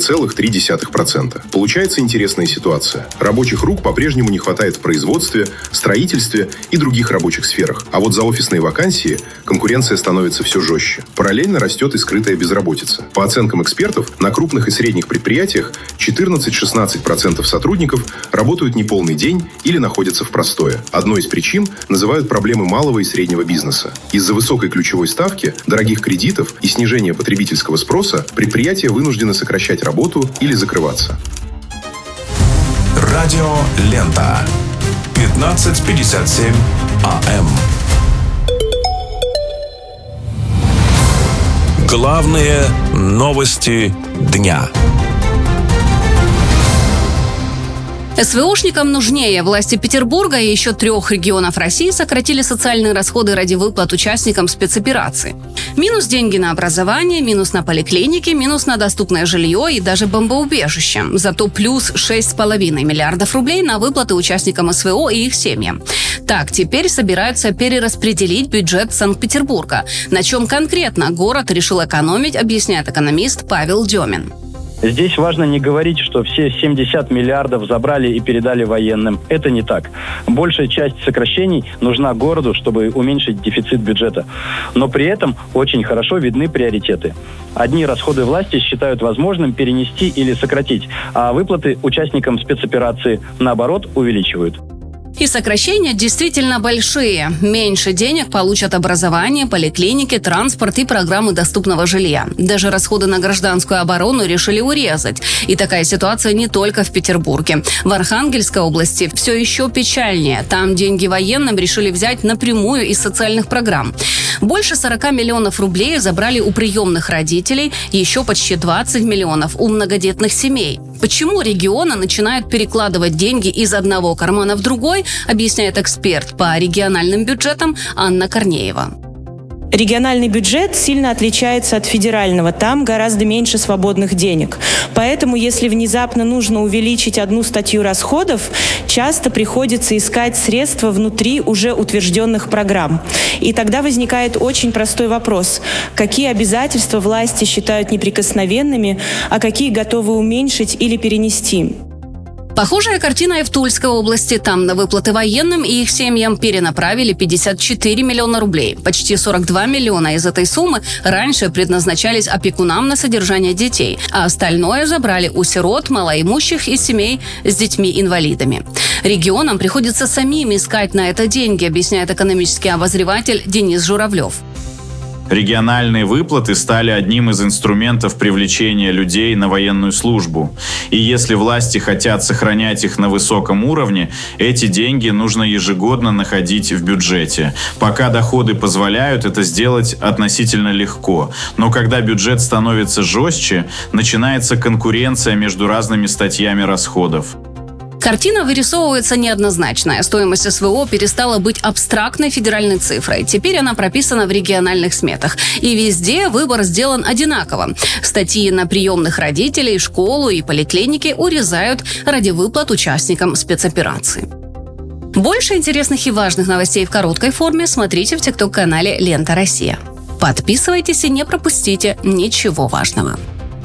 2,3%. Получается интересная ситуация. Рабочих рук по-прежнему не хватает в производстве, строительстве и других рабочих сферах. А вот за офисные вакансии конкуренция становится все жестче. Параллельно растет и скрытая безработица. По оценкам экспертов, на крупных и средних предприятиях 14-16% сотрудников работают неполный день или находятся в простое. Одной из причин называют проблемы малого и среднего бизнеса. Из-за высокой ключевой ставки, дорогих кредитов и снижения потребительского спроса предприятия вынуждены сокращать работу или закрываться. Радио Лента. 15:57 АМ. Главные новости дня. СВОшникам нужнее. Власти Петербурга и еще 3 регионов России сократили социальные расходы ради выплат участникам спецоперации. Минус деньги на образование, минус на поликлиники, минус на доступное жилье и даже бомбоубежище. Зато плюс 6,5 миллиардов рублей на выплаты участникам СВО и их семьям. Так, теперь собираются перераспределить бюджет Санкт-Петербурга. На чем конкретно город решил экономить, объясняет экономист Павел Демин. Здесь важно не говорить, что все 70 миллиардов забрали и передали военным. Это не так. Большая часть сокращений нужна городу, чтобы уменьшить дефицит бюджета. Но при этом очень хорошо видны приоритеты. Одни расходы власти считают возможным перенести или сократить, а выплаты участникам спецоперации, наоборот, увеличивают. И сокращения действительно большие. Меньше денег получат образование, поликлиники, транспорт и программы доступного жилья. Даже расходы на гражданскую оборону решили урезать. И такая ситуация не только в Петербурге. В Архангельской области все еще печальнее. Там деньги военным решили взять напрямую из социальных программ. Больше 40 миллионов рублей забрали у приемных родителей, еще почти 20 миллионов у многодетных семей. Почему регионы начинают перекладывать деньги из одного кармана в другой, объясняет эксперт по региональным бюджетам Анна Корнеева. Региональный бюджет сильно отличается от федерального. Там гораздо меньше свободных денег. Поэтому, если внезапно нужно увеличить одну статью расходов, часто приходится искать средства внутри уже утвержденных программ. И тогда возникает очень простой вопрос. Какие обязательства власти считают неприкосновенными, а какие готовы уменьшить или перенести? Похожая картина и в Тульской области. Там на выплаты военным и их семьям перенаправили 54 миллиона рублей. Почти 42 миллиона из этой суммы раньше предназначались опекунам на содержание детей, а остальное забрали у сирот, малоимущих и семей с детьми-инвалидами. Регионам приходится самим искать на это деньги, объясняет экономический обозреватель Денис Журавлев. Региональные выплаты стали одним из инструментов привлечения людей на военную службу. И если власти хотят сохранять их на высоком уровне, эти деньги нужно ежегодно находить в бюджете. Пока доходы позволяют, это сделать относительно легко. Но когда бюджет становится жестче, начинается конкуренция между разными статьями расходов. Картина вырисовывается неоднозначная. Стоимость СВО перестала быть абстрактной федеральной цифрой. Теперь она прописана в региональных сметах. И везде выбор сделан одинаково. Статьи на приемных родителей, школу и поликлиники урезают ради выплат участникам спецоперации. Больше интересных и важных новостей в короткой форме смотрите в ТикТок-канале «Лента Россия». Подписывайтесь и не пропустите ничего важного.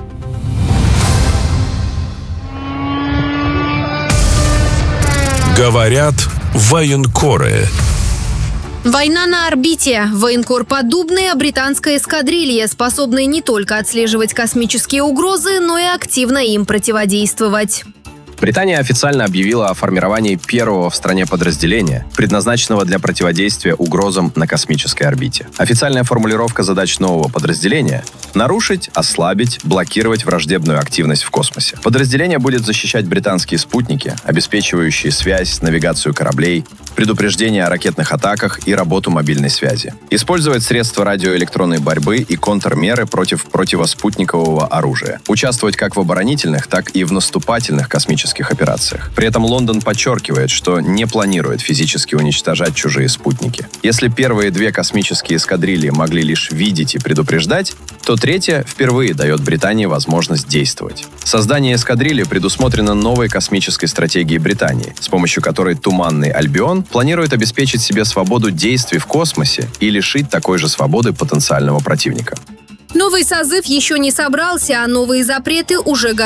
Говорят военкоры. Война на орбите. Военкор подобные британская эскадрилья, способные не только отслеживать космические угрозы, но и активно им противодействовать. Британия официально объявила о формировании первого в стране подразделения, предназначенного для противодействия угрозам на космической орбите. Официальная формулировка задач нового подразделения – нарушить, ослабить, блокировать враждебную активность в космосе. Подразделение будет защищать британские спутники, обеспечивающие связь, навигацию кораблей, предупреждение о ракетных атаках и работу мобильной связи. Использовать средства радиоэлектронной борьбы и контрмеры против противоспутникового оружия. Участвовать как в оборонительных, так и в наступательных космических операциях. При этом Лондон подчеркивает, что не планирует физически уничтожать чужие спутники. Если первые 2 космические эскадрильи могли лишь видеть и предупреждать, то третья впервые дает Британии возможность действовать. Создание эскадрильи предусмотрено новой космической стратегией Британии, с помощью которой Туманный Альбион планирует обеспечить себе свободу действий в космосе и лишить такой же свободы потенциального противника. Новый созыв еще не собрался, а новые запреты уже готовы.